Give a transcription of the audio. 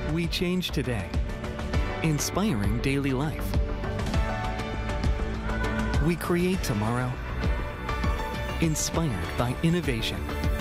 We change today, inspiring daily life. We create tomorrow, inspired by innovation.